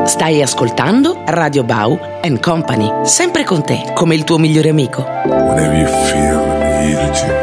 Stai ascoltando Radio Bau and Company, sempre con te, come il tuo migliore amico. Whenever you feel the urge